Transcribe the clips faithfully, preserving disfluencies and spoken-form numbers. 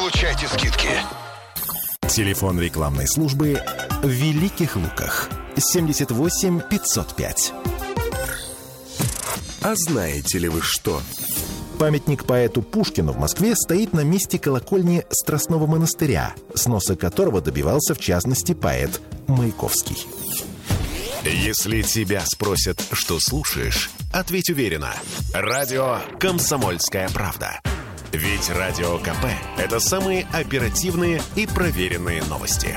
Получайте скидки. Телефон рекламной службы в Великих Луках. семьдесят восемь пятьсот пять. А знаете ли вы что? Памятник поэту Пушкину в Москве стоит на месте колокольни Страстного монастыря, сноса которого добивался, в частности, поэт Маяковский. Если тебя спросят, что слушаешь, ответь уверенно. Радио «Комсомольская правда». Ведь Радио КП – это самые оперативные и проверенные новости.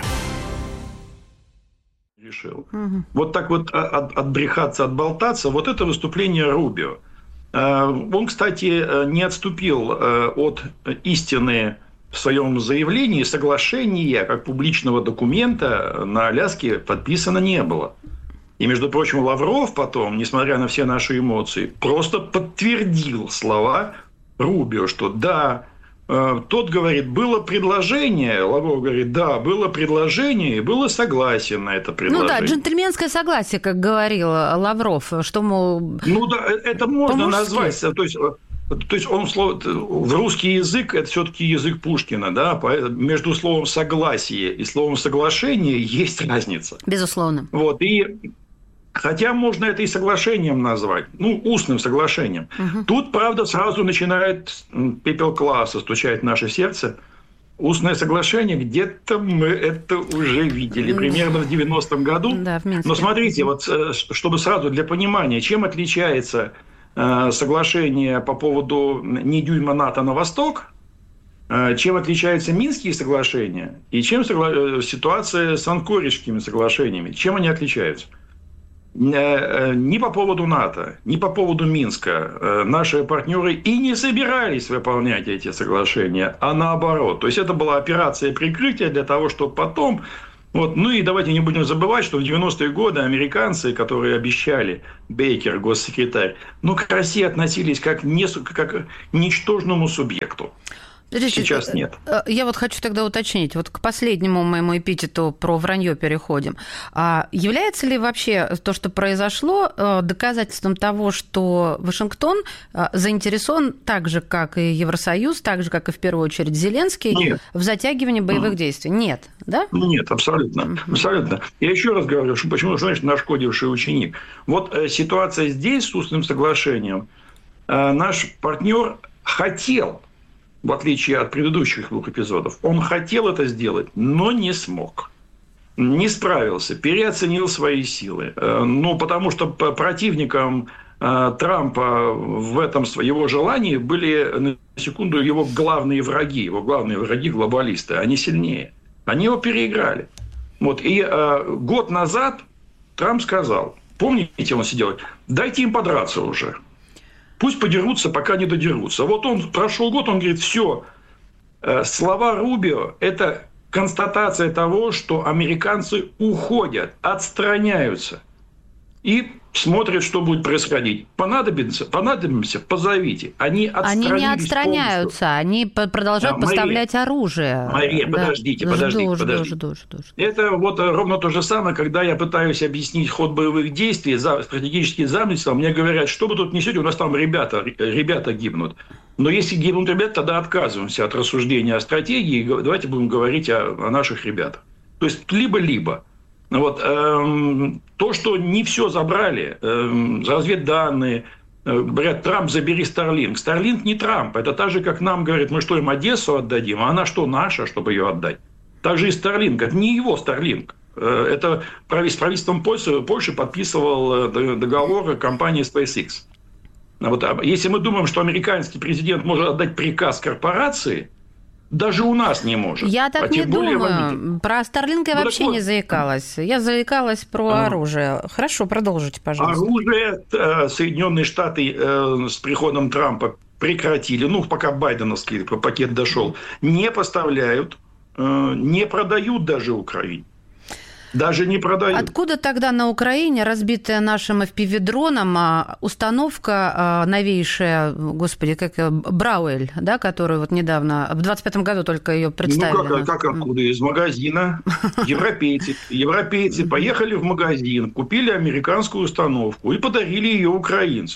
Решил. Угу. Вот так вот от, отбрехаться, отболтаться, вот это выступление Рубио. Он, кстати, не отступил от истины в своем заявлении, соглашения как публичного документа на Аляске подписано не было. И, между прочим, Лавров потом, несмотря на все наши эмоции, просто подтвердил слова Рубио, что да, тот говорит, было предложение, Лавров говорит, да, было предложение, и было согласие на это предложение. Ну да, джентльменское согласие, как говорил Лавров, что, мол... Ну да, это можно назвать, то есть... То есть он в русский язык это все-таки язык Пушкина, да, между словом согласие и словом соглашение есть разница. Безусловно. Вот и хотя можно это и соглашением назвать, ну устным соглашением. Угу. Тут, правда, сразу начинает пепел класса стучать в наше сердце. Устное соглашение, где-то мы это уже видели, примерно в девяностом году. Да, в Минске. Но смотрите, вот чтобы сразу для понимания, чем отличается соглашение по поводу «не дюйма НАТО на восток», чем отличаются Минские соглашения и чем согла... ситуация с Анкоридскими соглашениями. Чем они отличаются? Ни по поводу НАТО, ни по поводу Минска наши партнеры и не собирались выполнять эти соглашения, а наоборот. То есть это была операция прикрытия для того, чтобы потом... Вот. Ну и давайте не будем забывать, что в девяностые годы американцы, которые обещали, Бейкер, госсекретарь, ну, к России относились как, не, как к ничтожному субъекту. Сейчас нет. Я вот хочу тогда уточнить, вот к последнему моему эпитету про вранье переходим. А является ли вообще то, что произошло, доказательством того, что Вашингтон заинтересован так же, как и Евросоюз, так же, как и в первую очередь Зеленский, нет. в затягивании боевых действий? Нет, да? Нет, абсолютно. абсолютно. Я еще раз говорю, что почему, значит, нашкодивший ученик. Вот ситуация здесь с устным соглашением. Наш партнер хотел, в отличие от предыдущих двух эпизодов, он хотел это сделать, но не смог. Не справился, переоценил свои силы. Ну, потому что противником Трампа в этом его желании были, на секунду, его главные враги. Его главные враги – глобалисты. Они сильнее. Они его переиграли. Вот. И год назад Трамп сказал, помните, он сидел, дайте им подраться уже. Пусть подерутся, пока не додерутся. Вот он прошел год, он говорит, все, слова Рубио – это констатация того, что американцы уходят, отстраняются и смотрят, что будет происходить. Понадобится, понадобимся, позовите. Они отстранились Они не отстраняются, полностью. Они продолжают да, поставлять Мария, оружие. Мария, да. подождите, подождите, жду, подождите. Жду, жду, жду, жду. Это вот ровно то же самое, когда я пытаюсь объяснить ход боевых действий, стратегические замыслы, мне говорят, что вы тут несете, у нас там ребята, ребята гибнут. Но если гибнут ребята, тогда отказываемся от рассуждения о стратегии, давайте будем говорить о, о наших ребятах. То есть либо-либо. Вот, эм, то, что не все забрали, эм, разведданные, э, говорят, Трамп, забери Старлинг. Старлинг не Трамп. Это так же, как нам говорят, мы что, им Одессу отдадим, а она что, наша, чтобы ее отдать? Так же и Старлинг. Это не его Старлинг. Э, это с правительством Польши, Польши подписывал договор компании SpaceX. Вот, если мы думаем, что американский президент может отдать приказ корпорации, даже у нас не может. Я так а не думаю. Водитель. Про Старлинг я ну, вообще вот. не заикалась. Я заикалась про а. оружие. Хорошо, продолжите, пожалуйста. Оружие Соединенные Штаты с приходом Трампа прекратили, ну, пока байденовский пакет дошел, не поставляют, не продают даже Украине. Даже не продают. Откуда тогда на Украине, разбитая нашим эф пи ви-дроном, установка новейшая, господи, как Брауэль, да, которую вот недавно, в двадцать пятом году только ее представили? Ну, как, как откуда? Из магазина. Европейцы, европейцы поехали в магазин, купили американскую установку и подарили ее украинцам.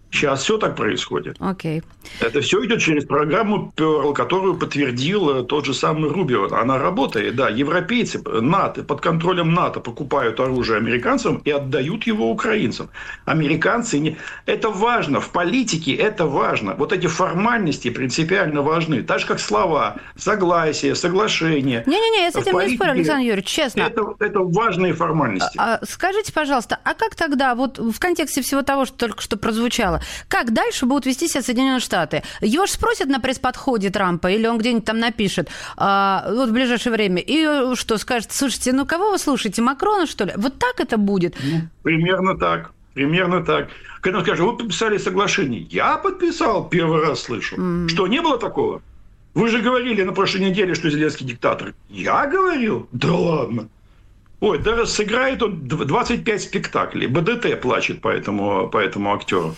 Сейчас все так происходит. Окей. Это все идет через программу Перл, которую подтвердил тот же самый Рубио. Она работает, да. Европейцы, НАТО, под контролем НАТО покупают оружие американцам и отдают его украинцам. Американцы не... Это важно. В политике это важно. Вот эти формальности принципиально важны. Так же, как слова, согласие, соглашение. Не-не-не, я с этим не спорю, Александр Юрьевич, честно. Это, это важные формальности. А, скажите, пожалуйста, а как тогда, вот в контексте всего того, что только что прозвучало, как дальше будут вести себя Соединенные Штаты? Его же спросят на пресс-подходе Трампа, или он где-нибудь там напишет а, вот в ближайшее время, и что, скажет, слушайте, ну кого вы слушаете, Макрона, что ли? Вот так это будет? Ну, примерно так. Примерно так. Когда он скажет, вы подписали соглашение. Я подписал, первый раз слышу. Mm. Что, не было такого? Вы же говорили на прошлой неделе, что Зеленский диктатор. Я говорил? Да ладно. Ой, да сыграет он двадцать пять спектаклей. БДТ плачет по этому, по этому актеру.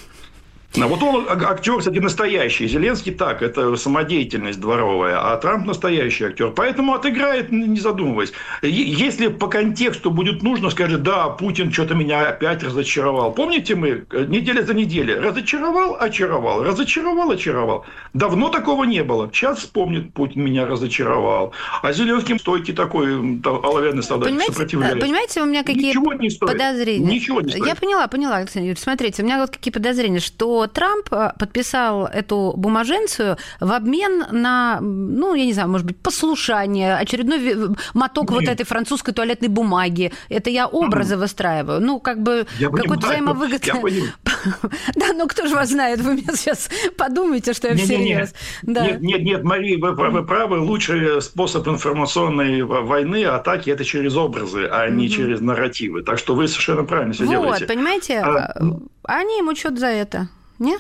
Вот он актер, кстати, настоящий. Зеленский так, это самодеятельность дворовая, а Трамп настоящий актер. Поэтому отыграет, не задумываясь. Если по контексту будет нужно, скажет, да, Путин что-то меня опять разочаровал. Помните мы, неделя за неделей, разочаровал, очаровал, разочаровал, очаровал. Давно такого не было. Сейчас вспомнит, Путин меня разочаровал. А Зеленский стойкий такой, оловянный солдат, сопротивляется. Понимаете, у меня какие подозрения? Ничего не стоит. Я поняла, поняла, Александр Юрьевич. Смотрите, у меня вот какие подозрения, что Трамп подписал эту бумаженцию в обмен на, ну, я не знаю, может быть, послушание, очередной моток Нет. вот этой французской туалетной бумаги. Это я образы mm-hmm. выстраиваю. Ну, как бы какой-то взаимовыгодный... Да, ну кто же вас знает, вы меня сейчас подумаете, что я всерьез. Нет, нет, нет, Мария, вы правы. Лучший способ информационной войны, атаки, это через образы, а не через нарративы. Так что вы совершенно правильно все делаете. Вот, понимаете, они ему что-то за это. Не?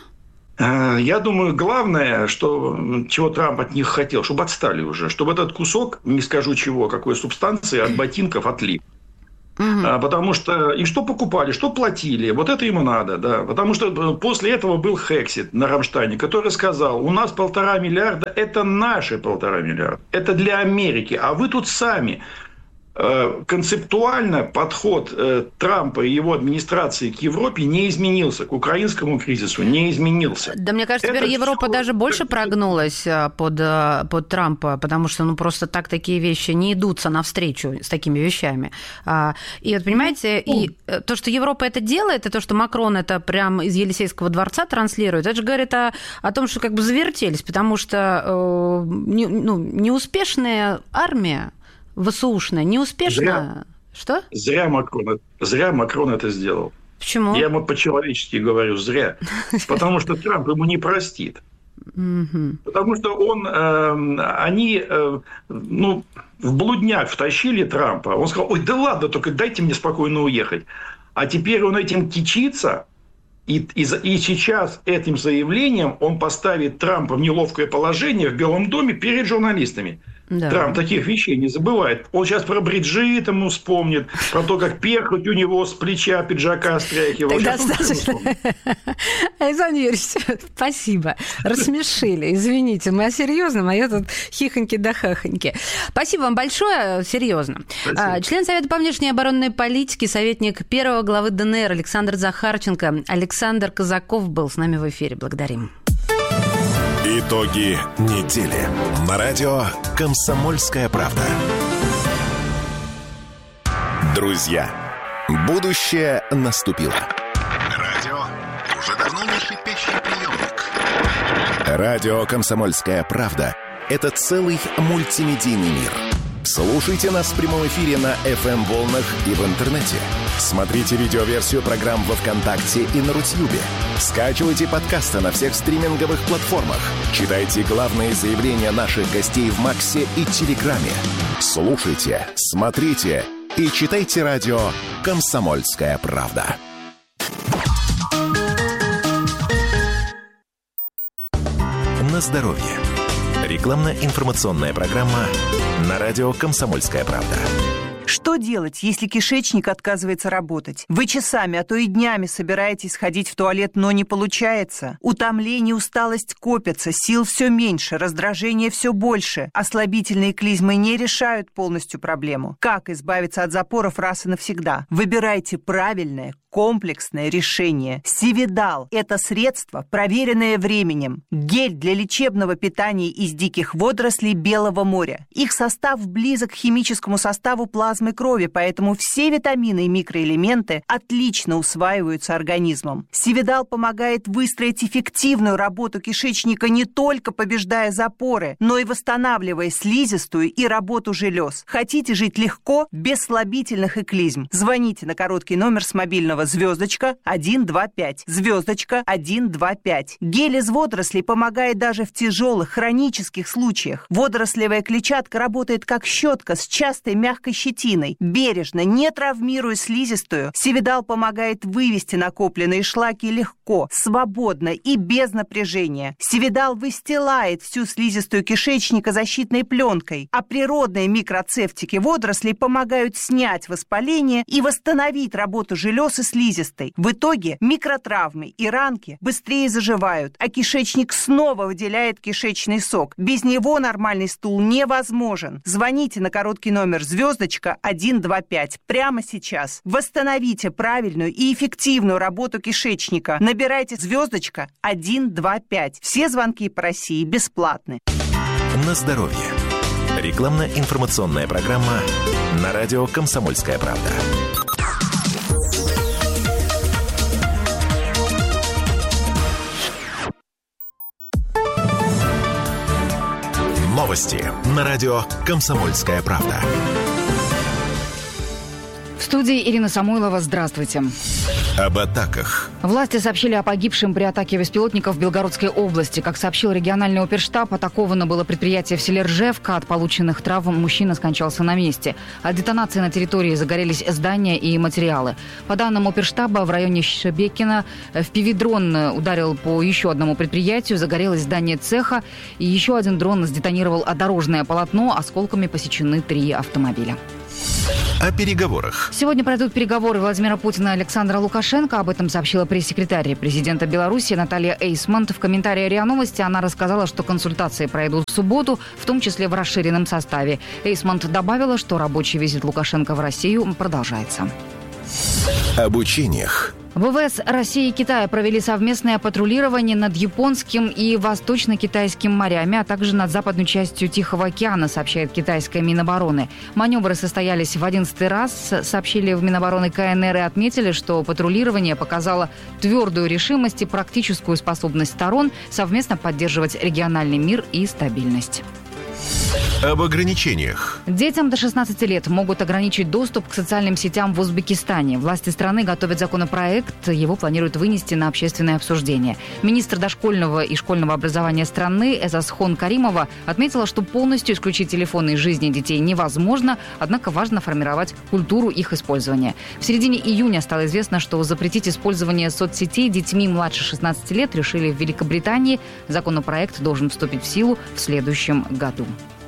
Я думаю, главное, что, чего Трамп от них хотел, чтобы отстали уже, чтобы этот кусок, не скажу чего, какой субстанции, от ботинков отлип. Угу. Потому что и что покупали, что платили, вот это ему надо, да. Потому что после этого был Хексит на Рамштайне, который сказал, у нас полтора миллиарда, это наши полтора миллиарда, это для Америки, а вы тут сами. Концептуально подход Трампа и его администрации к Европе не изменился, к украинскому кризису не изменился. Да, мне кажется, теперь Это Европа все... даже больше прогнулась под, под Трампа, потому что ну, просто так такие вещи не идутся навстречу с такими вещами. И вот, понимаете, ну, и то, что Европа это делает, и то, что Макрон это прям из Елисейского дворца транслирует, это же говорит о, о том, что как бы завертелись, потому что не, ну, неуспешная армия, ВСУшная, неуспешно. Зря. Что? Зря Макрон, зря Макрон это сделал. Почему? Я ему по-человечески говорю, зря. Потому что Трамп ему не простит. Потому что он, э, они э, ну, в блудняк втащили Трампа. Он сказал, ой, да ладно, только дайте мне спокойно уехать. А теперь он этим кичится. И, и, и сейчас этим заявлением он поставит Трампа в неловкое положение в Белом доме перед журналистами. Да. Трамп таких вещей не забывает. Он сейчас про Бриджит ему вспомнит, про то, как перхоть у него с плеча пиджака стряхивал. Тогда достаточно. Александр Юрьевич, спасибо. Рассмешили. Извините, мы о серьезном, а я тут хихоньки да хахоньки. Спасибо вам большое, серьезно. Спасибо. Член Совета по внешней оборонной политике, советник первого главы ДНР Александр Захарченко, Александр Казаков был с нами в эфире. Благодарим. Итоги недели. На радио «Комсомольская правда». Друзья, будущее наступило. Радио уже давно не шипящий приемник. Радио «Комсомольская правда» — это целый мультимедийный мир. Слушайте нас в прямом эфире на эф эм-волнах и в интернете. Смотрите видеоверсию программ во ВКонтакте и на Рутьюбе. Скачивайте подкасты на всех стриминговых платформах. Читайте главные заявления наших гостей в Максе и Телеграме. Слушайте, смотрите и читайте радио «Комсомольская правда». На здоровье. Рекламно-информационная программа на радио «Комсомольская правда». Что делать, если кишечник отказывается работать? Вы часами, а то и днями собираетесь сходить в туалет, но не получается. Утомление, усталость копятся, сил все меньше, раздражение все больше. Ослабительные клизмы не решают полностью проблему. Как избавиться от запоров раз и навсегда? Выбирайте правильное, комплексное решение. Сивидал – это средство, проверенное временем. Гель для лечебного питания из диких водорослей Белого моря. Их состав близок к химическому составу плазмы крови, поэтому все витамины и микроэлементы отлично усваиваются организмом. Сивидал помогает выстроить эффективную работу кишечника, не только побеждая запоры, но и восстанавливая слизистую и работу желез. Хотите жить легко, без слабительных и клизм? Звоните на короткий номер с мобильного звездочка один два пять, звездочка один два пять. Гель из водорослей помогает даже в тяжелых хронических случаях. Водорослевая клетчатка работает как щетка с частой мягкой щетиной. Бережно, не травмируя слизистую, Сивидал помогает вывести накопленные шлаки легко, свободно и без напряжения. Сивидал выстилает всю слизистую кишечника защитной пленкой, а природные микроцефтики водорослей помогают снять воспаление и восстановить работу желез и слизистой. В итоге микротравмы и ранки быстрее заживают, а кишечник снова выделяет кишечный сок. Без него нормальный стул невозможен. Звоните на короткий номер звездочка один два пять прямо сейчас. Восстановите правильную и эффективную работу кишечника. Набирайте звездочка один два пять. Все звонки по России бесплатны. На здоровье. Рекламно-информационная программа на радио «Комсомольская правда». Новости на радио «Комсомольская правда». В студии Ирина Самойлова. Здравствуйте. Об атаках. Власти сообщили о погибшем при атаке беспилотников в Белгородской области. Как сообщил региональный оперштаб, атаковано было предприятие в селе Ржевка. От полученных травм мужчина скончался на месте. От детонации на территории загорелись здания и материалы. По данным оперштаба, в районе Шебекина впивдрон ударил по еще одному предприятию. Загорелось здание цеха. И еще один дрон сдетонировал о дорожное полотно. Осколками посечены три автомобиля. О переговорах. Сегодня пройдут переговоры Владимира Путина и Александра Лукашенко. Об этом сообщила пресс-секретарь президента Беларуси Наталья Эйсмонт. В комментарии РИА Новости она рассказала, что консультации пройдут в субботу, в том числе в расширенном составе. Эйсмонт добавила, что рабочий визит Лукашенко в Россию продолжается. Об учениях. ВВС России и Китая провели совместное патрулирование над Японским и Восточно-Китайским морями, а также над западной частью Тихого океана, сообщает китайская Минобороны. Маневры состоялись в одиннадцатый раз, сообщили в Минобороны КНР и отметили, что патрулирование показало твердую решимость и практическую способность сторон совместно поддерживать региональный мир и стабильность. Об ограничениях. Детям до шестнадцати лет могут ограничить доступ к социальным сетям в Узбекистане. Власти страны готовят законопроект. Его планируют вынести на общественное обсуждение. Министр дошкольного и школьного образования страны Эзасхон Каримова отметила, что полностью исключить телефоны из жизни детей невозможно, однако важно формировать культуру их использования. В середине июня стало известно, что запретить использование соцсетей детьми младше шестнадцати лет решили в Великобритании. Законопроект должен вступить в силу в следующем году.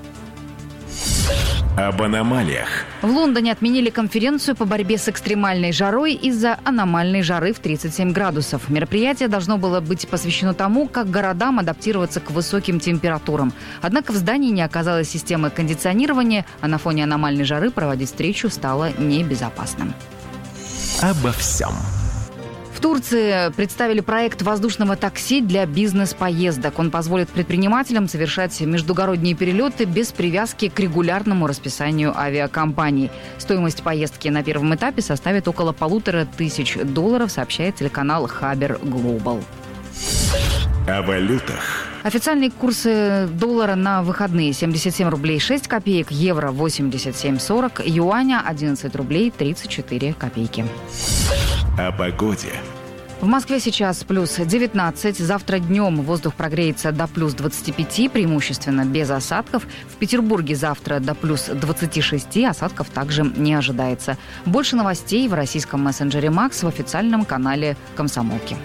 Об аномалиях. В Лондоне отменили конференцию по борьбе с экстремальной жарой из-за аномальной жары в тридцать семь градусов. Мероприятие должно было быть посвящено тому, как городам адаптироваться к высоким температурам. Однако в здании не оказалось системы кондиционирования, а на фоне аномальной жары проводить встречу стало небезопасным. Обо всем. В Турции представили проект воздушного такси для бизнес-поездок. Он позволит предпринимателям совершать междугородние перелеты без привязки к регулярному расписанию авиакомпаний. Стоимость поездки на первом этапе составит около полутора тысяч долларов, сообщает телеканал Хабер Глобал. О валютах. Официальные курсы доллара на выходные: семьдесят семь рублей шесть копеек, евро восемьдесят семь сорок, юаня одиннадцать рублей тридцать четыре копейки. О погоде. В Москве сейчас плюс девятнадцать. Завтра днем воздух прогреется до плюс двадцати пяти, преимущественно без осадков. В Петербурге завтра до плюс двадцати шести, осадков также не ожидается. Больше новостей в российском мессенджере «Макс» в официальном канале «Комсомолки».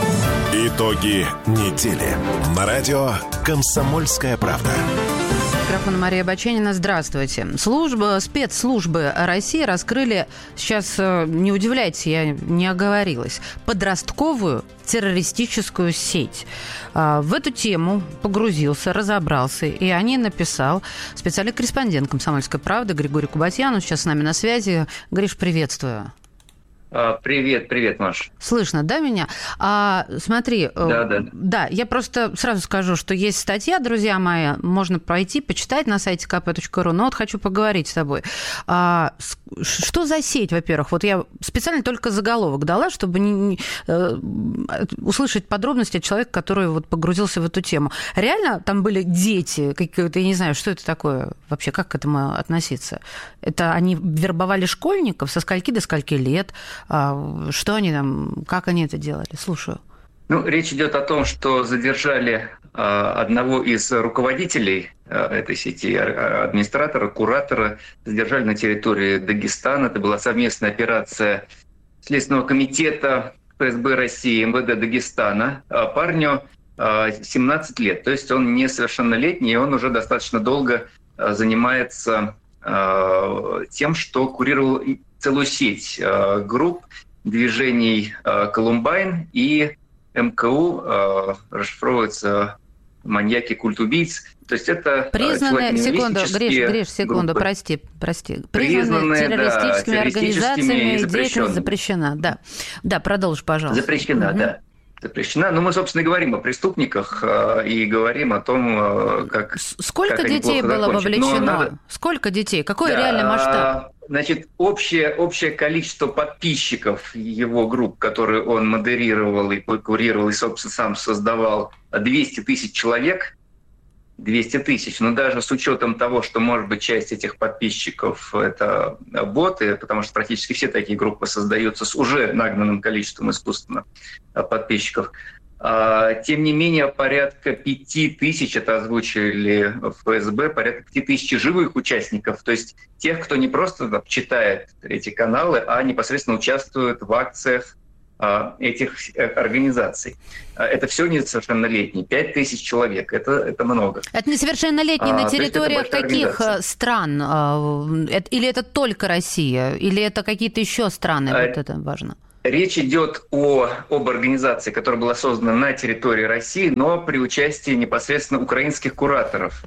Итоги недели на радио «Комсомольская правда». микрофона Мария Баченина. Здравствуйте. Служба, спецслужбы России раскрыли, сейчас не удивляйтесь, я не оговорилась, подростковую террористическую сеть. В эту тему погрузился, разобрался, и о ней написал специальный корреспондент «Комсомольской правды» Григорий Кубатьян. Он сейчас с нами на связи. Гриш, приветствую. Привет, привет, Маш. Слышно, да, меня? А, смотри, да, да. да, я просто сразу скажу, что есть статья, друзья мои, можно пройти, почитать на сайте ка пэ точка ру, но вот хочу поговорить с тобой. А, что за сеть, во-первых? Вот я специально только заголовок дала, чтобы не, не, э, услышать подробности от человека, который вот погрузился в эту тему. Реально там были дети, какие-то, я не знаю, что это такое вообще, как к этому относиться? Это они вербовали школьников со скольки до скольки лет? Что они там, как они это делали? Слушаю. Ну, речь идет о том, что задержали э, одного из руководителей э, этой сети, администратора, куратора, задержали на территории Дагестана. Это была совместная операция Следственного комитета эф эс бэ России, эм вэ дэ Дагестана. А парню э, семнадцать лет, то есть он несовершеннолетний, и он уже достаточно долго э, занимается э, тем, что курировал целую сеть э, групп, движений э, «Колумбайн» и эм ка у, э, расшифровывается «маньяки, культ убийц». То есть это признанные, секунду, Гриш, Гриш, секунду, группы. прости, прости. Признанные, признанные террористическими, да, организациями, и деятельность запрещена. Да, да, продолжи, пожалуйста. Запрещена, угу. да. Запрещена. Но мы, собственно, и говорим о преступниках э, и говорим о том, э, как Сколько как детей было закончат. вовлечено? Надо... Сколько детей? Какой да, реальный масштаб? Значит, общее, общее количество подписчиков его групп, которые он модерировал и курировал, и, собственно, сам создавал, двести тысяч человек. двести тысяч. Но даже с учетом того, что, может быть, часть этих подписчиков — это боты, потому что практически все такие группы создаются с уже нагнанным количеством искусственно подписчиков. Тем не менее, порядка пяти тысяч, это озвучили в эф эс бэ, порядка пяти тысяч живых участников, то есть тех, кто не просто там читает эти каналы, а непосредственно участвует в акциях этих организаций. Это все несовершеннолетние. Пять тысяч человек. Это, это много. Это несовершеннолетние а, на территориях каких стран? Или это только Россия? Или это какие-то еще страны? А, вот это важно. Речь идет о, об организации, которая была создана на территории России, но при участии непосредственно украинских кураторов.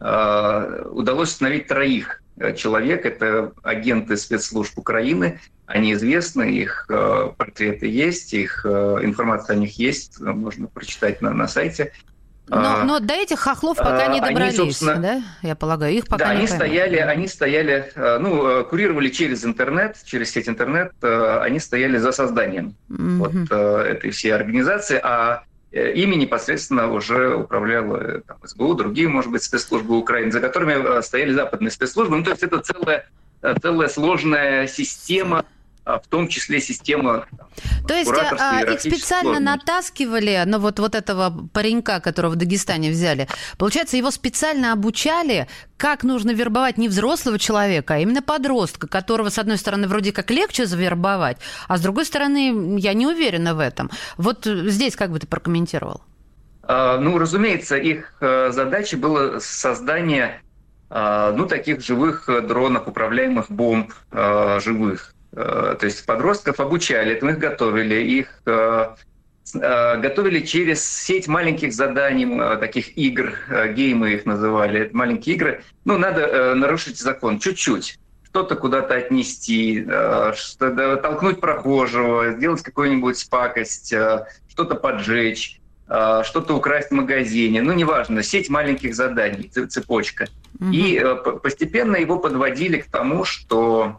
Э, удалось установить троих человек. Это агенты спецслужб Украины. Они известны, их э, портреты есть, их э, информация о них есть, можно прочитать на, на сайте. Но, но до этих хохлов пока не добрались, они, да? Я полагаю, их пока да, не они стояли, они стояли, ну, курировали через интернет, через сеть интернет, они стояли за созданием mm-hmm. вот этой всей организации, а ими непосредственно уже управляла там, эс бэ у, другие, может быть, спецслужбы Украины, за которыми стояли западные спецслужбы. Ну, то есть это целая, целая сложная система, в том числе система. То есть а, их специально сложность. натаскивали, ну вот, вот этого паренька, которого в Дагестане взяли, получается, его специально обучали, как нужно вербовать не взрослого человека, а именно подростка, которого, с одной стороны, вроде как легче завербовать, а с другой стороны, я не уверена в этом. Вот здесь как бы ты прокомментировал? А, ну, разумеется, их задачей было создание ну, таких живых дронов, управляемых бомб живых. То есть подростков обучали, этому их готовили, их э, э, готовили через сеть маленьких заданий, э, таких игр, э, геймы их называли, это маленькие игры. Ну, надо э, нарушить закон чуть-чуть, что-то куда-то отнести, э, что-то, толкнуть прохожего, сделать какую-нибудь пакость, э, что-то поджечь, э, что-то украсть в магазине. Ну, неважно, сеть маленьких заданий, цепочка. Mm-hmm. И э, постепенно его подводили к тому, что...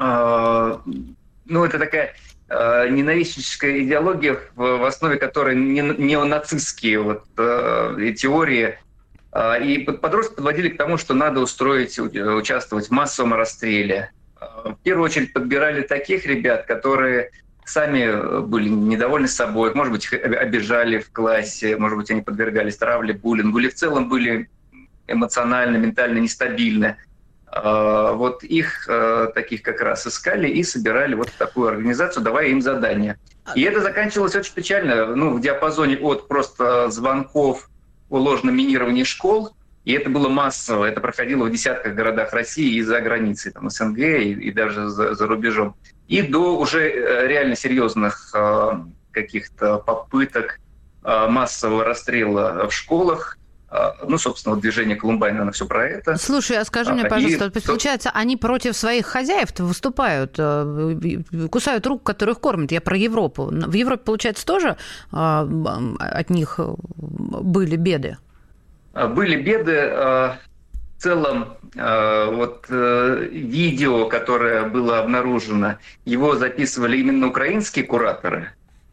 Ну, это такая э, ненавистническая идеология, в, в основе которой не, неонацистские вот, э, теории. Э, и подростки подводили к тому, что надо устроить, участвовать в массовом расстреле. Э, в первую очередь подбирали таких ребят, которые сами были недовольны собой, может быть, их обижали в классе, может быть, они подвергались травле, буллингу, или в целом были эмоционально, ментально нестабильны. Вот их таких как раз искали и собирали вот в такую организацию, давая им задания. И это заканчивалось очень печально, ну, в диапазоне от просто звонков о ложном минировании школ И это было массово, это проходило в десятках городах России и за границей, там, СНГ и, и даже за, за рубежом. И до уже реально серьезных э, каких-то попыток э, массового расстрела в школах. Э, ну, собственно, вот движение Колумбайн, оно все про это. Слушай, а скажи мне, пожалуйста, и... получается, они против своих хозяев выступают, кусают рук, которых кормят? Я про Европу. В Европе, получается, тоже э, от них были беды? Были беды. В целом, вот видео, которое было обнаружено, его записывали именно украинские кураторы.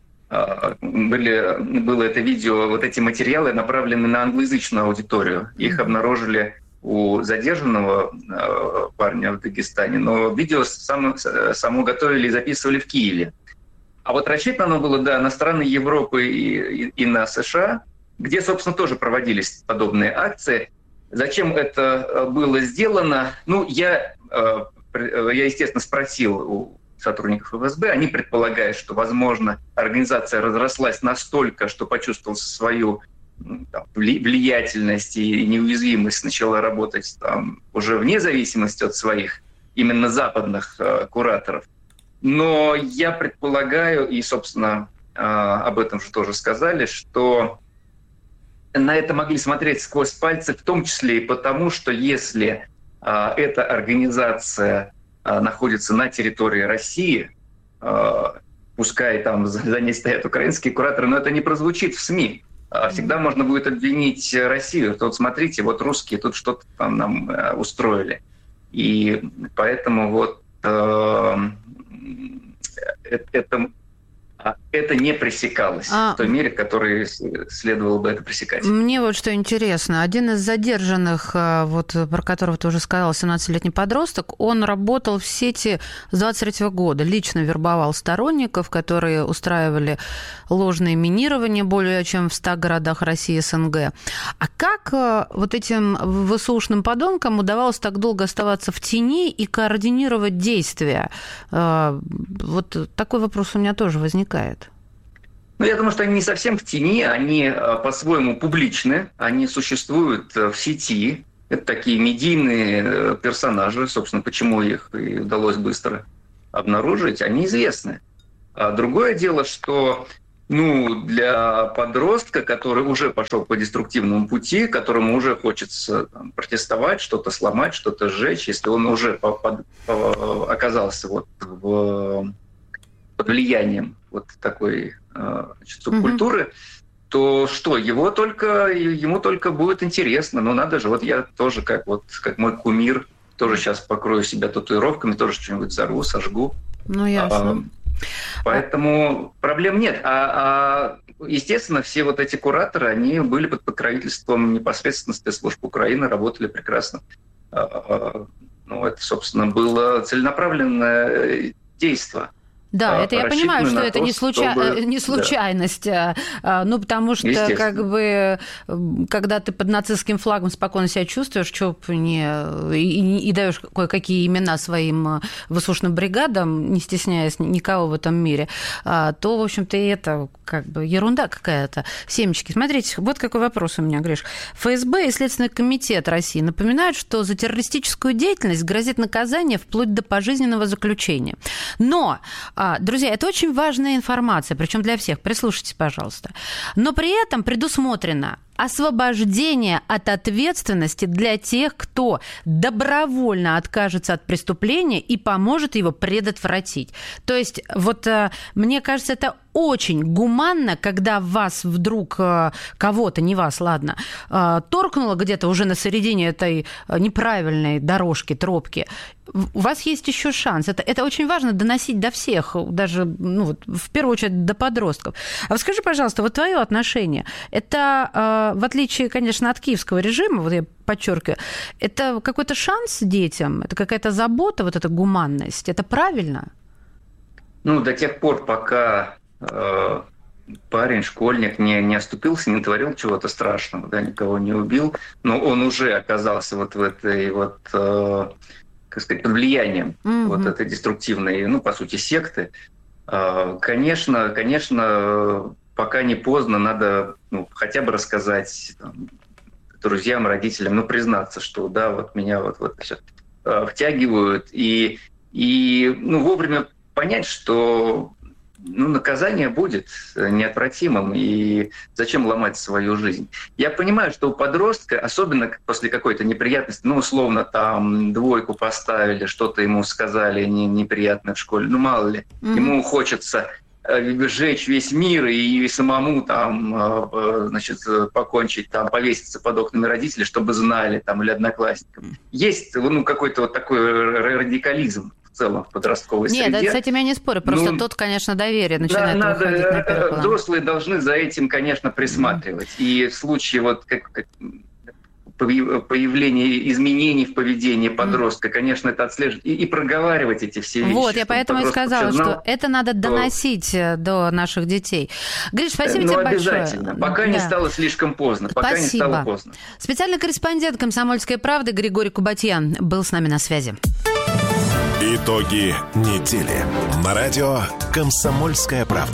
Были, было это видео, вот эти материалы направлены на англоязычную аудиторию. Их обнаружили у задержанного парня в Дагестане, но видео само, само готовили и записывали в Киеве. А вот рассчитано оно было, да, на страны Европы и, и, и на США, где, собственно, тоже проводились подобные акции. Зачем это было сделано? Ну, я, я, естественно, спросил у сотрудников эф эс бэ. Они предполагают, что, возможно, организация разрослась настолько, что почувствовала свою там, влиятельность и неуязвимость, начала работать там, уже вне зависимости от своих именно западных кураторов. Но я предполагаю, и, собственно, об этом же тоже сказали, что на это могли смотреть сквозь пальцы, в том числе и потому, что если а, эта организация а, находится на территории России, а, пускай там за, за ней стоят украинские кураторы, но это не прозвучит в СМИ. А всегда mm-hmm. можно будет обвинить Россию. Тут смотрите, вот русские тут что-то там нам а, устроили. И поэтому вот а, это... это не пресекалось а... в той мере, в которой следовало бы это пресекать. Мне вот что интересно. Один из задержанных, вот, про которого ты уже сказал, семнадцатилетний подросток, он работал в сети с двадцать третьего года, лично вербовал сторонников, которые устраивали ложные минирования более чем в ста городах России и СНГ. А как вот этим ВСУшным подонкам удавалось так долго оставаться в тени и координировать действия? Вот такой вопрос у меня тоже возникает. Ну, я думаю, что они не совсем в тени, они по-своему публичны, они существуют в сети. Это такие медийные персонажи, собственно, почему их и удалось быстро обнаружить, они известны. А другое дело, что ну, для подростка, который уже пошел по деструктивному пути, которому уже хочется там, протестовать, что-то сломать, что-то сжечь, если он уже по- по- по- оказался вот в... под влиянием вот такой значит, субкультуры, mm-hmm. то что, его только, ему только будет интересно. Ну, надо же, вот я тоже, как, вот, как мой кумир, тоже сейчас покрою себя татуировками, тоже что-нибудь взорву, сожгу. Ну, ясно. А, поэтому а... проблем нет. А, а, естественно, все вот эти кураторы, они были под покровительством непосредственно спецслужб Украины, работали прекрасно. А, а, ну, это, собственно, было целенаправленное действие. Да, это я понимаю, что это то, не, случай... чтобы... не случайность, да. Ну, потому что, как бы, когда ты под нацистским флагом спокойно себя чувствуешь, что не... и, и даешь кое-какие имена своим ВСУшным бригадам, не стесняясь никого в этом мире, то, в общем-то, и это как бы ерунда какая-то. Семечки. Смотрите, вот какой вопрос у меня, Гриш. эф эс бэ и Следственный комитет России напоминают, что за террористическую деятельность грозит наказание вплоть до пожизненного заключения. Но... Друзья, это очень важная информация, причем для всех. Прислушайтесь, пожалуйста. Но при этом предусмотрено освобождение от ответственности для тех, кто добровольно откажется от преступления и поможет его предотвратить. То есть, вот мне кажется, это очень гуманно, когда вас вдруг кого-то, не вас, ладно, торкнуло где-то уже на середине этой неправильной дорожки, тропки. У вас есть еще шанс. Это, это очень важно доносить до всех, даже, ну, в первую очередь, до подростков. А вот скажи, пожалуйста, вот твое отношение, это, в отличие, конечно, от киевского режима, вот я подчеркиваю, это какой-то шанс детям, это какая-то забота, вот эта гуманность, это правильно? Ну, до тех пор, пока э, парень, школьник не, не оступился, не творил чего-то страшного, да, никого не убил, но он уже оказался вот в этой вот... Э, как сказать, под влиянием mm-hmm. вот этой деструктивной, ну, по сути, секты. Конечно, конечно, пока не поздно, надо ну, хотя бы рассказать там, друзьям, родителям, ну, признаться, что да, вот меня вот, вот все втягивают, и, и ну, вовремя понять, что ну, наказание будет неотвратимым, и зачем ломать свою жизнь. Я понимаю, что у подростка, особенно после какой-то неприятности, ну, условно, там, двойку поставили, что-то ему сказали не, неприятное в школе, ну, мало ли, mm-hmm. ему хочется сжечь весь мир и самому там, значит, покончить, там, повеситься под окнами родителей, чтобы знали, там, или одноклассников. Есть, ну, какой-то вот такой радикализм в целом в подростковой Нет, среде. Нет, с этим я не спорю, просто ну, тут, конечно, доверие начинает да, выходить надо, на первый план. Взрослые должны за этим, конечно, присматривать. Mm. И в случае вот как, как появления изменений в поведении подростка, mm. конечно, это отслеживать и, и проговаривать эти все вещи. Вот, я поэтому и сказала, знал, что это надо доносить то... до наших детей. Гриш, спасибо ну, тебе обязательно. большое. Пока да. не стало слишком поздно. Пока спасибо. не стало поздно. Специальный корреспондент «Комсомольской правды» Григорий Кубатьян был с нами на связи. Итоги недели. На радио «Комсомольская правда».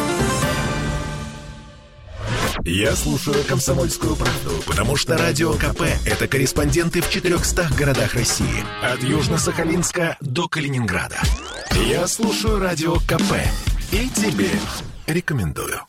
Я слушаю «Комсомольскую правду», потому что Радио КП – это корреспонденты в четырехстах городах России. От Южно-Сахалинска до Калининграда. Я слушаю Радио КП и тебе рекомендую.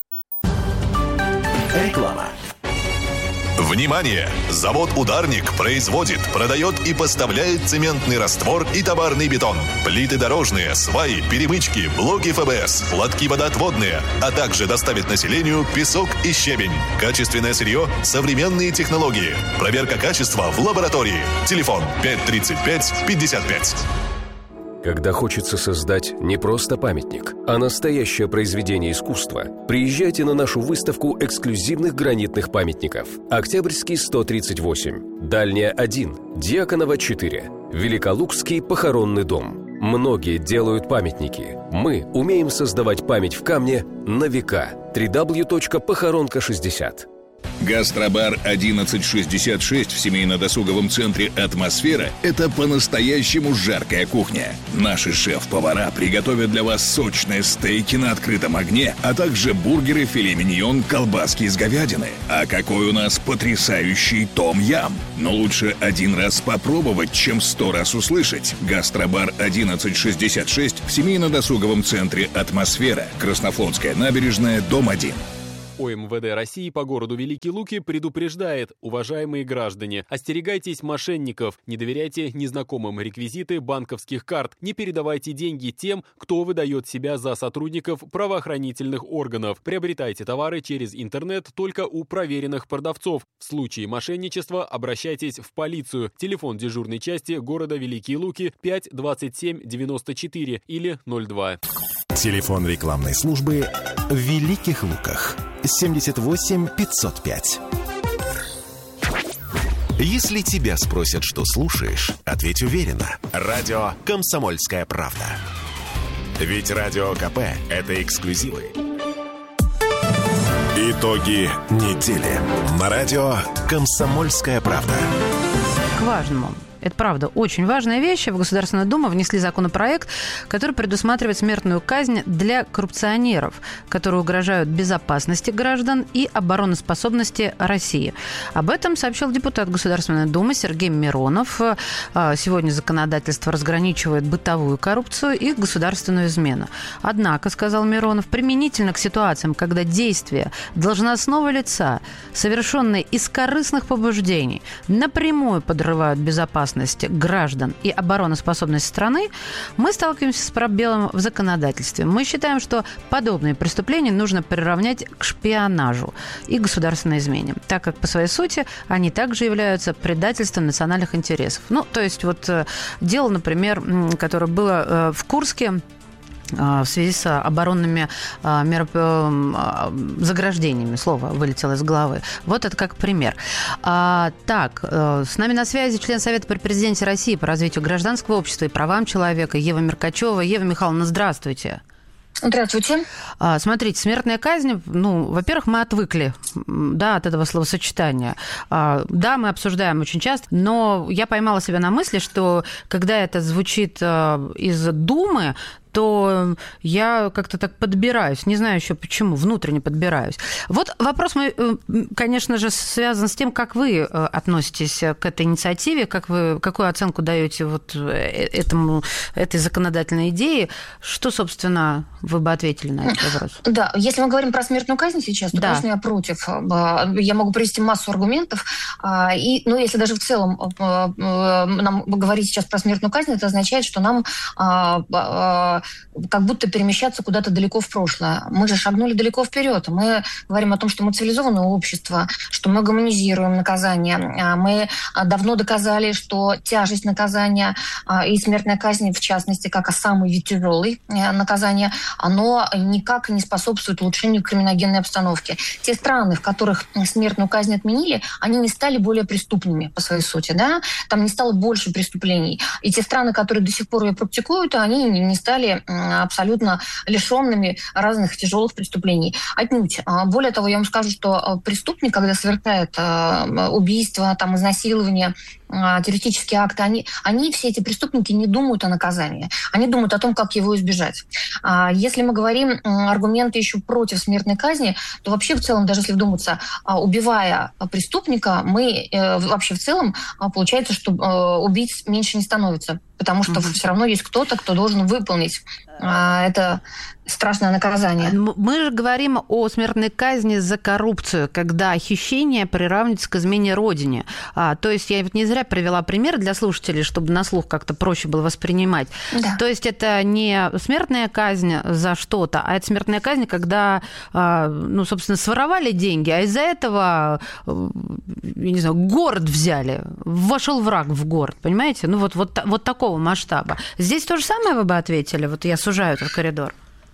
Реклама. Внимание! Завод «Ударник» производит, продает и поставляет цементный раствор и товарный бетон, плиты дорожные, сваи, перемычки, блоки эф бэ эс, лотки водоотводные, а также доставит населению песок и щебень. Качественное сырье, современные технологии. Проверка качества в лаборатории. Телефон пять тридцать пять пятьдесят пять. Когда хочется создать не просто памятник, а настоящее произведение искусства, приезжайте на нашу выставку эксклюзивных гранитных памятников. Октябрьский сто тридцать восемь, Дальняя один, Дьяконова четыре, Великолукский похоронный дом. Многие делают памятники. Мы умеем создавать память в камне на века. дабл ю дабл ю дабл ю точка похоронка шестьдесят. Гастробар одиннадцать шестьдесят шесть в семейно-досуговом центре «Атмосфера» — это по-настоящему жаркая кухня. Наши шеф-повара приготовят для вас сочные стейки на открытом огне, а также бургеры, филе миньон, колбаски из говядины. А какой у нас потрясающий том-ям! Но лучше один раз попробовать, чем сто раз услышать. Гастробар одиннадцать шестьдесят шесть в семейно-досуговом центре «Атмосфера», Краснофлотская набережная, дом один. О эм вэ дэ России по городу Великие Луки предупреждает: уважаемые граждане, остерегайтесь мошенников, не доверяйте незнакомым реквизиты банковских карт, не передавайте деньги тем, кто выдает себя за сотрудников правоохранительных органов. Приобретайте товары через интернет только у проверенных продавцов. В случае мошенничества обращайтесь в полицию. Телефон дежурной части города Великие Луки пять двадцать семь девяносто четыре или ноль два. Телефон рекламной службы в Великих Луках семьдесят восемь пятьсот пять. Если тебя спросят, что слушаешь, ответь уверенно. Радио «Комсомольская правда». Ведь Радио КП – это эксклюзивы. Итоги недели. На радио «Комсомольская правда». К важному. Это правда очень важная вещь. В Государственную Думу внесли законопроект, который предусматривает смертную казнь для коррупционеров, которые угрожают безопасности граждан и обороноспособности России. Об этом сообщил депутат Государственной Думы Сергей Миронов. Сегодня законодательство разграничивает бытовую коррупцию и государственную измену. Однако, сказал Миронов, применительно к ситуациям, когда действия должностного лица, совершенные из корыстных побуждений, напрямую подрывают безопасность граждан и обороноспособность страны, мы сталкиваемся с пробелом в законодательстве. Мы считаем, что подобные преступления нужно приравнять к шпионажу и государственной измене, так как по своей сути они также являются предательством национальных интересов. Ну, то есть вот дело, например, которое было в Курске, в связи с оборонными мероп... заграждениями. Слово вылетело из головы. Вот это как пример. А, так, с нами на связи член Совета при президенте России по развитию гражданского общества и правам человека Ева Меркачева. Ева Михайловна, здравствуйте. Здравствуйте. А, смотрите, смертная казнь, ну, во-первых, мы отвыкли, да, от этого словосочетания. А, да, мы обсуждаем очень часто, но я поймала себя на мысли, что когда это звучит а, из Думы, то я как-то так подбираюсь. Не знаю еще почему, внутренне подбираюсь. Вот вопрос мой, конечно же, связан с тем, как вы относитесь к этой инициативе, как вы, какую оценку даете вот этому, этой законодательной идее. Что, собственно, вы бы ответили на этот вопрос? Да, если мы говорим про смертную казнь сейчас, то, да. конечно, я против. Я могу привести массу аргументов. И, ну, если даже в целом нам говорить сейчас про смертную казнь, это означает, что нам как будто перемещаться куда-то далеко в прошлое. Мы же шагнули далеко вперед. Мы говорим о том, что мы цивилизованное общество, что мы гуманизируем наказание. Мы давно доказали, что тяжесть наказания и смертная казнь, в частности, как самый вид тяжелый наказание, оно никак не способствует улучшению криминогенной обстановки. Те страны, в которых смертную казнь отменили, они не стали более преступными по своей сути, да? Там не стало больше преступлений. И те страны, которые до сих пор ее практикуют, они не стали абсолютно лишенными разных тяжелых преступлений. Отнюдь. Более того, я вам скажу, что преступник, когда совершает убийство, там, изнасилование, террористические акты, они, они, все эти преступники, не думают о наказании. Они думают о том, как его избежать. Если мы говорим аргументы еще против смертной казни, то вообще в целом, даже если вдуматься, убивая преступника, мы вообще в целом, получается, что убийц меньше не становится. Потому что mm-hmm. все равно есть кто-то, кто должен выполнить а, это страшное наказание. Мы же говорим о смертной казни за коррупцию, когда хищение приравнивается к измене родине. А, то есть я не зря привела пример для слушателей, чтобы на слух как-то проще было воспринимать. Да. То есть это не смертная казнь за что-то, а это смертная казнь, когда, а, ну, собственно, своровали деньги, а из-за этого, я не знаю, город взяли, вошел враг в город, понимаете? Ну вот, вот, вот такого масштаба. Здесь то же самое вы бы ответили? Вот я сужаю этот коридор.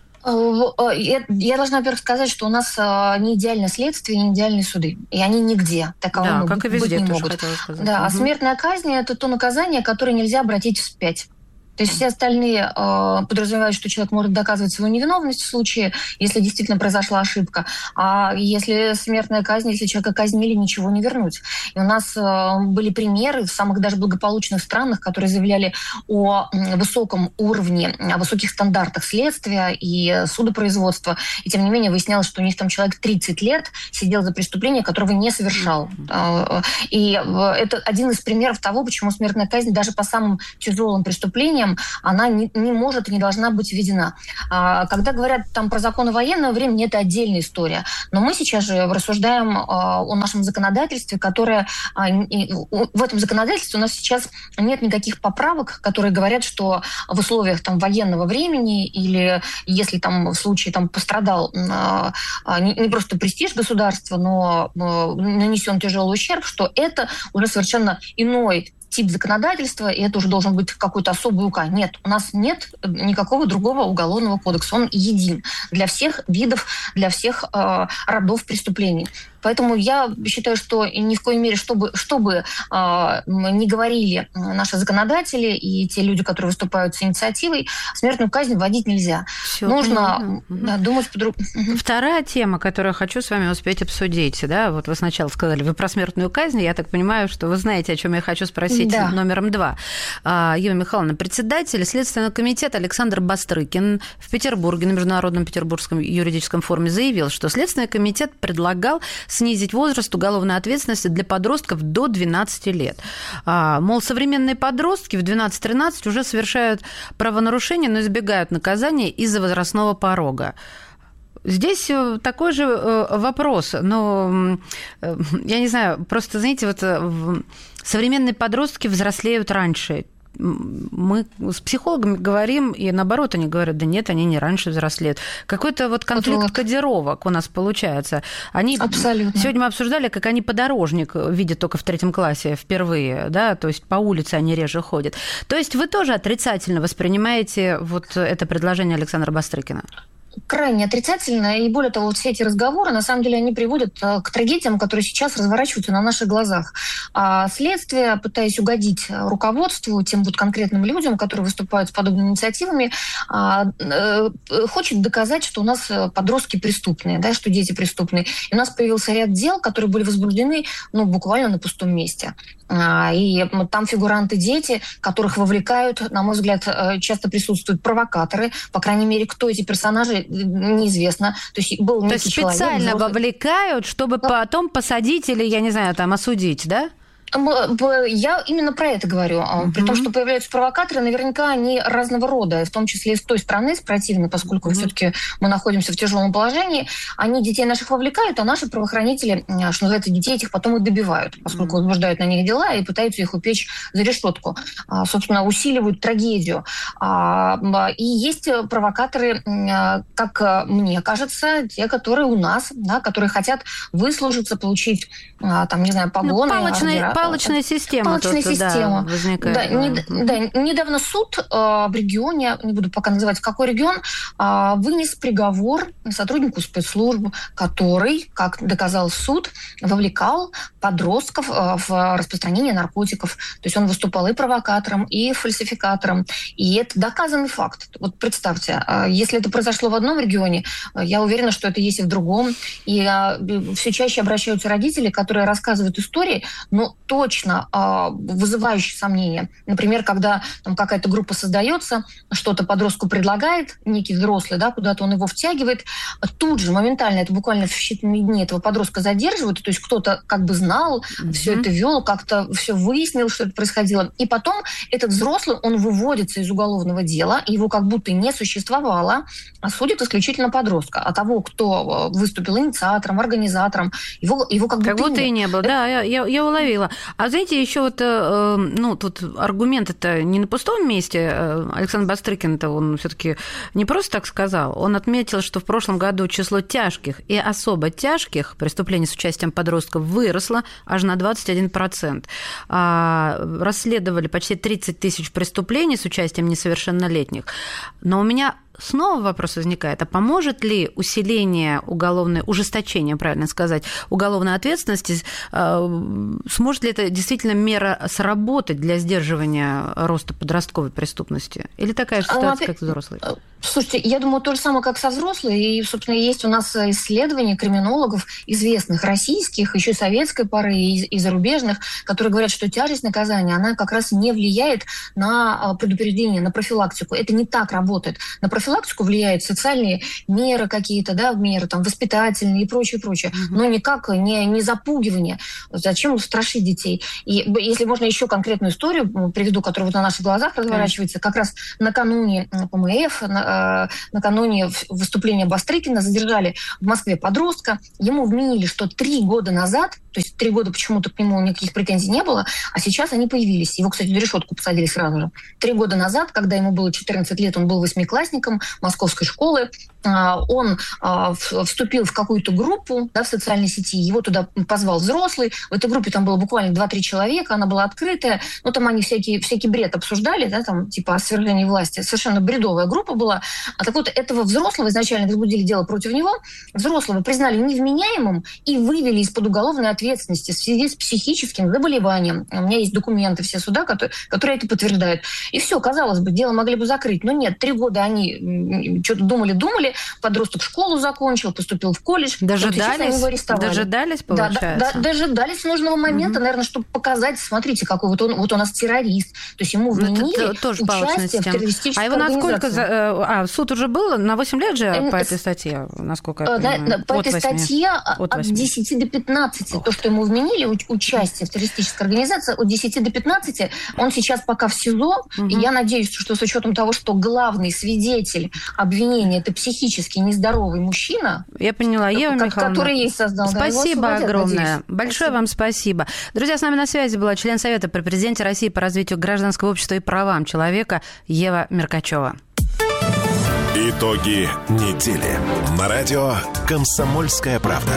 Я должна, во-первых, сказать, что у нас не идеальное следствие, не идеальные суды. И они нигде таковыми да, как и везде, быть не могут. Да, угу. А смертная казнь – это то наказание, которое нельзя обратить вспять. То есть все остальные э, подразумевают, что человек может доказывать свою невиновность в случае, если действительно произошла ошибка. А если смертная казнь, если человека казнили, ничего не вернуть. И у нас э, были примеры в самых даже благополучных странах, которые заявляли о высоком уровне, о высоких стандартах следствия и судопроизводства. И тем не менее выяснялось, что у них там человек тридцать лет сидел за преступление, которого не совершал. Mm-hmm. И это один из примеров того, почему смертная казнь даже по самым тяжелым преступлениям она не, не может и не должна быть введена. А, когда говорят там про законы военного времени, это отдельная история. Но мы сейчас же рассуждаем а, о нашем законодательстве, которое... А, и, в этом законодательстве у нас сейчас нет никаких поправок, которые говорят, что в условиях там, военного времени или если там, в случае там, пострадал а, а, не, не просто престиж государства, но а, нанесен тяжелый ущерб, что это уже совершенно иной тип законодательства, и это уже должен быть какой-то особый указ. Нет, у нас нет никакого другого уголовного кодекса. Он един для всех видов, для всех э, родов преступлений. Поэтому я считаю, что ни в коей мере, чтобы, чтобы э, не говорили наши законодатели и те люди, которые выступают с инициативой, смертную казнь вводить нельзя. Всё, нужно да, думать по-другому. Вторая тема, которую я хочу с вами успеть обсудить. Да? Вот вы сначала сказали, вы про смертную казнь. Я так понимаю, что вы знаете, о чем я хочу спросить. Да. Номером два. Юлия Михайловна, председатель Следственного комитета Александр Бастрыкин в Петербурге на Международном Петербургском юридическом форуме заявил, что Следственный комитет предлагал снизить возраст уголовной ответственности для подростков до двенадцати лет. Мол, современные подростки в двенадцать-тринадцать уже совершают правонарушения, но избегают наказания из-за возрастного порога. Здесь такой же вопрос, но я не знаю, просто, знаете, вот современные подростки взрослеют раньше. Мы с психологами говорим, и наоборот, они говорят, да нет, они не раньше взрослеют. Какой-то вот конфликт вот. кодировок у нас получается. Они... Абсолютно. Сегодня мы обсуждали, как они подорожник видят только в третьем классе впервые, да, то есть по улице они реже ходят. То есть вы тоже отрицательно воспринимаете вот это предложение Александра Бастрыкина? крайне отрицательно. И более того, вот все эти разговоры, на самом деле, они приводят к трагедиям, которые сейчас разворачиваются на наших глазах. А следствие, пытаясь угодить руководству, тем вот конкретным людям, которые выступают с подобными инициативами, хочет доказать, что у нас подростки преступные, да, что дети преступные. И у нас появился ряд дел, которые были возбуждены, ну, буквально на пустом месте. И там фигуранты дети, которых вовлекают, на мой взгляд, часто присутствуют провокаторы. По крайней мере, кто эти персонажи, неизвестно. То есть был некий То есть специально человек, вовлекают, чтобы Но... потом посадить или, я не знаю, там осудить, да? Я именно про это говорю. Uh-huh. При том, что появляются провокаторы, наверняка они разного рода, в том числе и с той стороны, с противной, поскольку uh-huh. все-таки мы находимся в тяжелом положении. Они детей наших вовлекают, а наши правоохранители, что называется, детей этих потом и добивают, поскольку uh-huh. возбуждают на них дела и пытаются их упечь за решетку. Собственно, усиливают трагедию. И есть провокаторы, как мне кажется, те, которые у нас, да, которые хотят выслужиться, получить, там, не знаю, погоны. Ну, палочные, палочная система. Палочная тут, система. Да, возникает. Да, не, да, недавно суд э, в регионе, не буду пока называть, какой регион, э, вынес приговор сотруднику спецслужб, который, как доказал суд, вовлекал подростков э, в распространение наркотиков. То есть он выступал и провокатором, и фальсификатором. И это доказанный факт. Вот представьте, э, если это произошло в одном регионе, э, я уверена, что это есть и в другом. И э, все чаще обращаются родители, которые рассказывают истории, но точно э, вызывающие сомнения. Например, когда там какая-то группа создается, что-то подростку предлагает, некий взрослый, да, куда-то он его втягивает, тут же моментально, это буквально в считанные дни, этого подростка задерживают, то есть кто-то как бы знал, mm-hmm. все это вел, как-то все выяснил, что это происходило. И потом этот взрослый, он выводится из уголовного дела, его как будто не существовало, а судит исключительно подростка. А того, кто выступил инициатором, организатором, его, его как, как будто, будто и не было. Да, я, я, я уловила. А знаете, еще вот, э, ну, тут аргумент это не на пустом месте. Александр Бастрыкин-то он все-таки не просто так сказал. Он отметил, что в прошлом году число тяжких и особо тяжких преступлений с участием подростков выросло аж на двадцать один процент. А, расследовали почти тридцать тысяч преступлений с участием несовершеннолетних. Но у меня снова вопрос возникает, а поможет ли усиление уголовной, ужесточение, правильно сказать, уголовной ответственности, сможет ли это действительно мера сработать для сдерживания роста подростковой преступности? Или такая же ситуация, а, как взрослый? Слушайте, я думаю, то же самое, как со взрослой. И, собственно, есть у нас исследования криминологов, известных российских, еще советской поры и, и зарубежных, которые говорят, что тяжесть наказания, она как раз не влияет на предупреждение, на профилактику. Это не так работает. На профилактику влияют социальные меры какие-то, да, меры там, воспитательные и прочее, прочее. Угу. Но никак не, не запугивание. Зачем страшить детей? И если можно еще конкретную историю приведу, которая вот на наших глазах разворачивается, как раз накануне ПМФ, накануне выступления Бастрыкина задержали в Москве подростка. Ему вменили, что три года назад, то есть три года почему-то к нему никаких претензий не было, а сейчас они появились. Его, кстати, в решетку посадили сразу же. Три года назад, когда ему было четырнадцать лет, он был восьмиклассником московской школы, он вступил в какую-то группу, да, в социальной сети, его туда позвал взрослый. В этой группе там было буквально два-три человека, она была открытая, но там они всякий, всякий бред обсуждали, да, там типа о свержении власти. Совершенно бредовая группа была. А так вот, этого взрослого изначально возбудили дело против него, взрослого признали невменяемым и вывели из-под уголовной ответственности в связи с психическим заболеванием. У меня есть документы все суда, которые, которые это подтверждают. И все, казалось бы, дело могли бы закрыть. Но нет, три года они что-то думали-думали, подросток школу закончил, поступил в колледж. Дожидались, вот дожидались, получается? Да, да, дожидались нужного момента, угу. наверное, чтобы показать, смотрите, какой вот он, вот он у нас террорист. То есть ему вменили участие в террористической А его насколько... А, суд уже был? На восемь лет же по этой статье, насколько я понимаю? По этой статье от десяти до пятнадцати. То, что ему вменили, участие в террористической организации, от десяти до пятнадцати. Он сейчас пока в СИЗО. Угу. И я надеюсь, что с учетом того, что главный свидетель обвинения – это психически нездоровый мужчина. Я поняла. Ева Михайловна, который ей создал. Спасибо да, огромное. Надеюсь. Большое спасибо. вам спасибо. Друзья, с нами на связи была член Совета при президенте России по развитию гражданского общества и правам человека Ева Меркачева. Итоги недели. На радио «Комсомольская правда».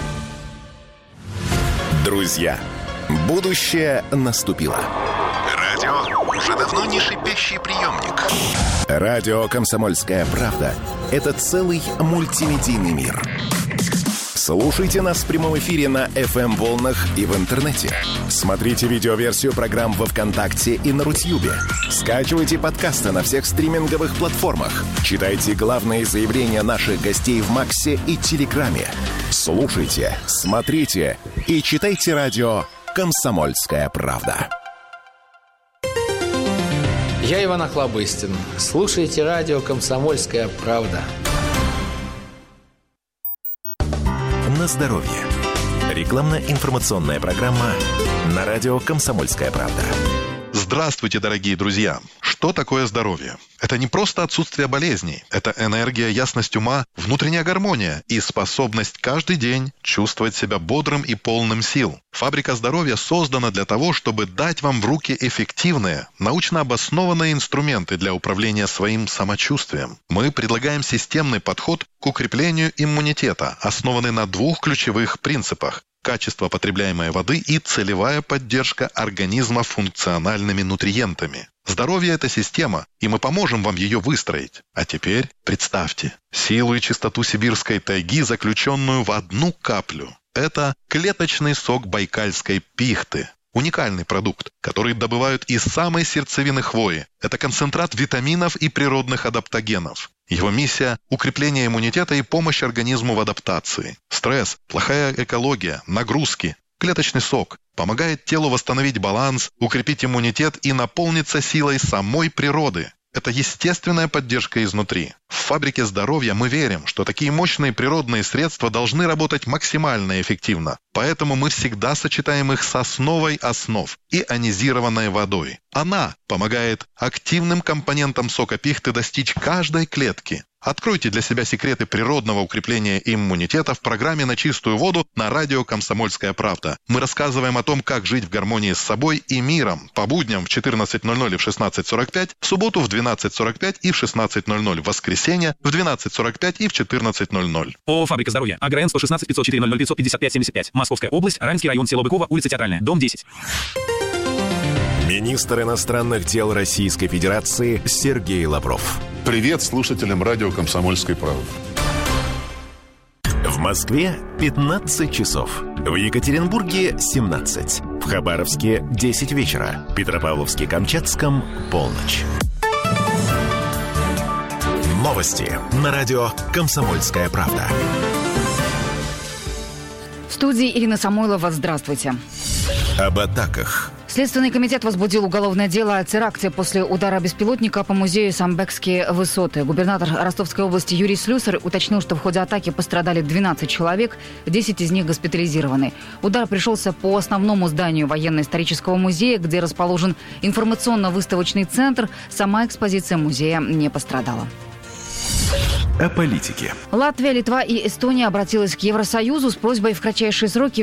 Друзья, будущее наступило. радио уже давно не шипящий приемник. Радио «Комсомольская правда» — это целый мультимедийный мир. Слушайте нас в прямом эфире на эф эм-волнах и в интернете. Смотрите видеоверсию программ во ВКонтакте и на Рутьюбе. Скачивайте подкасты на всех стриминговых платформах. Читайте главные заявления наших гостей в Максе и Телеграме. Слушайте, смотрите и читайте радио «Комсомольская правда». Я Иван Охлобыстин. Слушайте радио «Комсомольская правда». На здоровье. Рекламно-информационная программа на радио «Комсомольская правда». Здравствуйте, дорогие друзья! Что такое здоровье? Это не просто отсутствие болезней. Это энергия, ясность ума, внутренняя гармония и способность каждый день чувствовать себя бодрым и полным сил. Фабрика здоровья создана для того, чтобы дать вам в руки эффективные, научно обоснованные инструменты для управления своим самочувствием. Мы предлагаем системный подход к укреплению иммунитета, основанный на двух ключевых принципах: качество потребляемой воды и целевая поддержка организма функциональными нутриентами. Здоровье – это система, и мы поможем вам ее выстроить. А теперь представьте силу и чистоту сибирской тайги, заключенную в одну каплю. Это клеточный сок байкальской пихты. Уникальный продукт, который добывают из самой сердцевины хвои. Это концентрат витаминов и природных адаптогенов. Его миссия – укрепление иммунитета и помощь организму в адаптации. Стресс, плохая экология, нагрузки. Клеточный сок помогает телу восстановить баланс, укрепить иммунитет и наполниться силой самой природы. Это естественная поддержка изнутри. В фабрике здоровья мы верим, что такие мощные природные средства должны работать максимально эффективно. Поэтому мы всегда сочетаем их с основой основ – ионизированной водой. Она помогает активным компонентам сока пихты достичь каждой клетки. Откройте для себя секреты природного укрепления иммунитета в программе «На чистую воду» на радио «Комсомольская правда». Мы рассказываем о том, как жить в гармонии с собой и миром. По будням в четырнадцать ноль ноль и в шестнадцать сорок пять, в субботу в двенадцать сорок пять и в шестнадцать ноль ноль, в воскресенье в двенадцать сорок пять и в четырнадцать ноль ноль. ООО «Фабрика здоровья». АГРН сто шестнадцать пятьсот четыре ноль ноль пятьсот пятьдесят пять семьдесят пять. Московская область, Ранский район, село Быково, улица Театральная, дом десять. Министр иностранных дел Российской Федерации Сергей Лавров. Привет слушателям радио «Комсомольской правды». В Москве пятнадцать часов. В Екатеринбурге семнадцать. В Хабаровске десять вечера. В Петропавловске-Камчатском полночь. Новости на радио «Комсомольская правда». В студии Ирина Самойлова. Здравствуйте. Об атаках. Следственный комитет возбудил уголовное дело о теракте после удара беспилотника по музею Самбекские высоты. Губернатор Ростовской области Юрий Слюсарь уточнил, что в ходе атаки пострадали двенадцать человек, десять из них госпитализированы. Удар пришелся по основному зданию военно-исторического музея, где расположен информационно-выставочный центр. Сама экспозиция музея не пострадала. О политике. Латвия, Литва и Эстония обратилась к Евросоюзу с просьбой в кратчайшие сроки